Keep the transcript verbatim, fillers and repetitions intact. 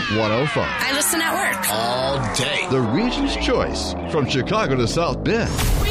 one oh five. I listen at work. All day. The region's choice from Chicago to South Bend.